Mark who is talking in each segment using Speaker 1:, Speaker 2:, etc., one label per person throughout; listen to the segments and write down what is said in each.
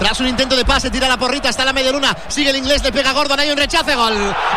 Speaker 1: hace un intento de pase, tira la porrita, está en la media luna, sigue el inglés, le pega a Gordon, hay un rechace, gol.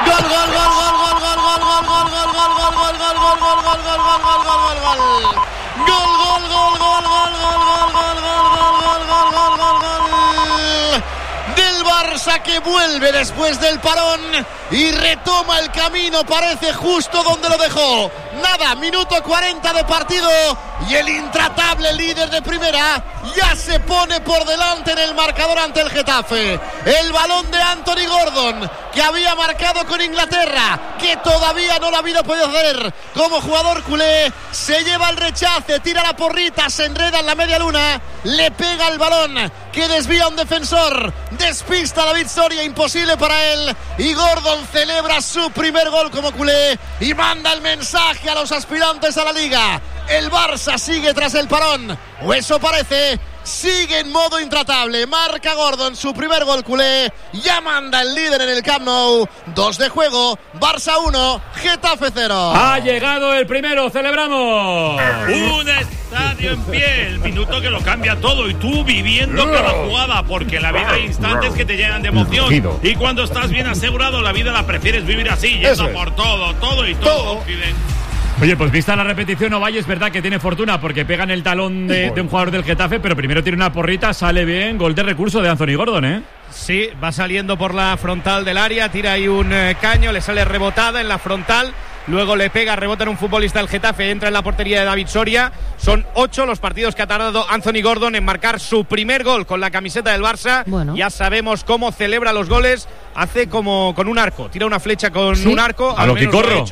Speaker 1: Del Barça, que vuelve después del parón y retoma el camino, parece justo donde lo dejó. Nada, minuto 40 de partido y el intratable líder de primera ya se pone por delante en el marcador ante el Getafe. El balón de Anthony Gordon, que había marcado con Inglaterra, que todavía no lo había podido hacer como jugador culé, se lleva el rechace, tira la porrita, se enreda en la media luna, le pega el balón que desvía a un defensor, despista a David Soria, imposible para él, y Gordon celebra su primer gol como culé y manda el mensaje a los aspirantes a la Liga. El Barça sigue tras el parón, o eso parece, sigue en modo intratable. Marca Gordon su primer gol culé, ya manda el líder en el Camp Nou. 2 de juego, Barça 1, Getafe 0.
Speaker 2: Ha llegado el primero, celebramos.
Speaker 3: Un estadio en pie, el minuto que lo cambia todo, y tú viviendo cada jugada, porque en la vida hay instantes que te llenan de emoción, y cuando estás bien asegurado la vida la prefieres vivir así, yendo por todo y todo.
Speaker 2: Oye, pues vista la repetición, Ovalle, es verdad que tiene fortuna porque pega en el talón de un jugador del Getafe, pero primero tiene una porrita, sale bien, gol de recurso de Anthony Gordon, ¿eh?
Speaker 4: Sí, va saliendo por la frontal del área, tira ahí un caño, le sale rebotada en la frontal, luego le pega, rebota en un futbolista del Getafe, entra en la portería de David Soria. Son 8 los partidos que ha tardado Anthony Gordon en marcar su primer gol con la camiseta del Barça. Bueno. Ya sabemos cómo celebra los goles, hace como con un arco, tira una flecha con un arco.
Speaker 2: A lo Quicorro,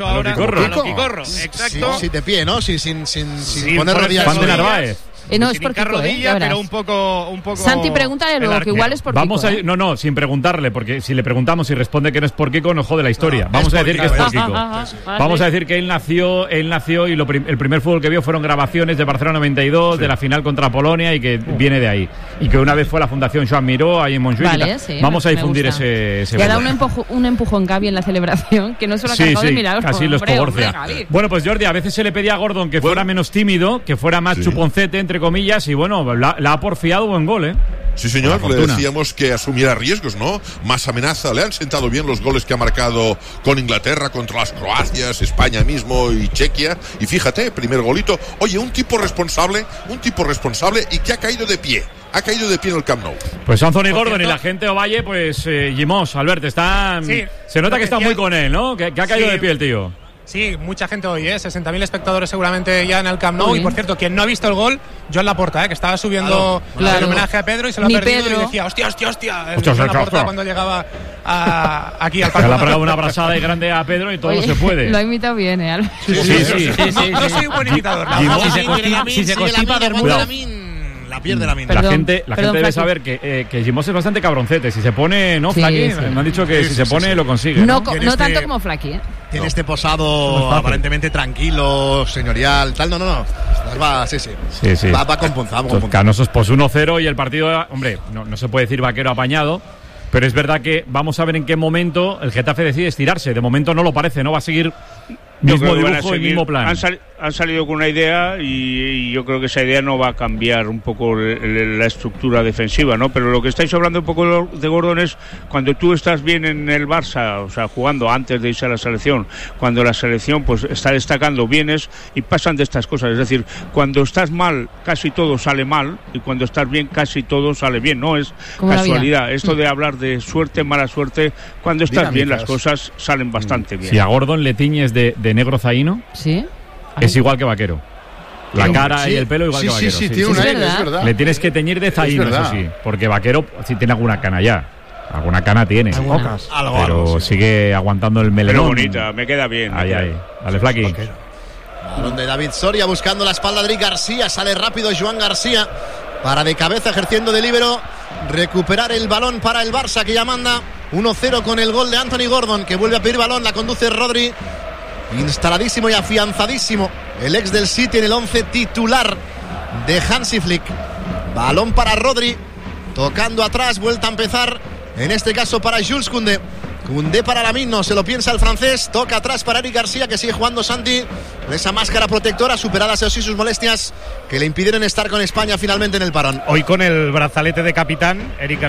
Speaker 4: exacto.
Speaker 1: Sí, de pie, ¿no? Sin poner rodillas.
Speaker 2: Juan de Narváez.
Speaker 5: No, es por Kiko,
Speaker 4: rodilla, pero un poco.
Speaker 5: Santi, pregúntale luego, que igual es por
Speaker 2: Vamos
Speaker 5: Kiko.
Speaker 2: No, sin preguntarle, porque si le preguntamos y responde que no es por Kiko, nos jode la historia. Vamos a decir que es por Kiko. Vamos a decir que él nació y el primer fútbol que vio fueron grabaciones de Barcelona 92, de la final contra Polonia, y que viene de ahí. Y que una vez fue la Fundación Joan Miró, ahí en Montjuïc.
Speaker 5: Vale,
Speaker 2: vamos a difundir ese
Speaker 5: y ha dado un empujón Gavi en la celebración, que no se lo ha cargado de milagro.
Speaker 2: Casi lo escoborcia. Bueno, pues Jordi, a veces se le pedía a Gordon que fuera menos tímido, que fuera más chuponcete, entre comillas, y bueno, la ha porfiado buen gol, ¿eh?
Speaker 6: Sí, señor, le decíamos que asumiera riesgos, ¿no? Más amenaza, le han sentado bien los goles que ha marcado con Inglaterra, contra las Croacias, España mismo y Chequia. Y fíjate, primer golito. Oye, un tipo responsable y que ha caído de pie. Ha caído de pie en el Camp Nou.
Speaker 2: Pues Anthony Gordon y la gente de Ovalle, pues Gimós, Albert, están... Sí, se nota que está muy con él, ¿no? Que ha caído de pie el tío.
Speaker 7: Sí, mucha gente hoy, 60.000 espectadores seguramente ya en el Camp Nou. Y por cierto, quien no ha visto el gol, Joan Laporta, que estaba subiendo el homenaje a Pedro y se lo ha perdido. Pedro. Y decía, hostia. Joan Laporta cuando llegaba aquí al parque.
Speaker 2: Le ha pegado una abrazada y grande a Pedro y todo. Oye, no se puede.
Speaker 5: Lo ha imitado bien, Albert.
Speaker 2: Sí.
Speaker 7: No soy un buen imitador.
Speaker 1: Si se constipa Bermuda, la pierde la mina.
Speaker 2: La gente debe saber que Gimós es bastante cabroncete. Si se pone, ¿no, Flaky? Me han dicho que si se pone lo consigue.
Speaker 5: No tanto como Flaky, ¿eh?
Speaker 1: Tiene este posado aparentemente tranquilo, señorial, tal. No. Va, sí. Va compunzado.
Speaker 2: Canosos, pues 1-0 y el partido, hombre, no se puede decir vaquero apañado, pero es verdad que vamos a ver en qué momento el Getafe decide estirarse. De momento no lo parece, ¿no? Va a seguir mismo dibujo y mismo plan.
Speaker 3: Han salido con una idea y yo creo que esa idea no va a cambiar un poco la estructura defensiva, ¿no? Pero lo que estáis hablando un poco de Gordon es cuando tú estás bien en el Barça, o sea, jugando antes de irse a la selección, cuando la selección pues está destacando, vienes y pasan de estas cosas. Es decir, cuando estás mal, casi todo sale mal, y cuando estás bien, casi todo sale bien. No es casualidad. Esto de hablar de suerte, mala suerte, cuando estás bien las cosas salen bastante bien.
Speaker 2: Si a Gordon le tiñes de negro zaino,
Speaker 5: ¿sí?
Speaker 2: Es igual que Vaquero. La cara y el pelo igual que Vaquero.
Speaker 1: Sí, tiene un aire, es verdad.
Speaker 2: Le tienes que teñir de zaino, eso sí. Porque Vaquero sí tiene alguna cana ya. Alguna cana tiene. Pero sigue aguantando el melón.
Speaker 3: Pero bonita, me queda bien.
Speaker 2: Ahí. Dale, Flaky.
Speaker 1: Balón de David Soria buscando la espalda de Eric García. Sale rápido Joan García para de cabeza, ejerciendo de líbero, recuperar el balón para el Barça, que ya manda 1-0 con el gol de Anthony Gordon, que vuelve a pedir balón. La conduce Rodri. Instaladísimo y afianzadísimo el ex del City en el 11 titular de Hansi Flick. Balón para Rodri, tocando atrás, vuelta a empezar, en este caso para Jules Koundé para Lamine, no se lo piensa el francés. Toca atrás para Eric García, que sigue jugando Santi con esa máscara protectora, superadas así sus molestias que le impidieron estar con España finalmente en el parón.
Speaker 4: Hoy con el brazalete de capitán, Eric García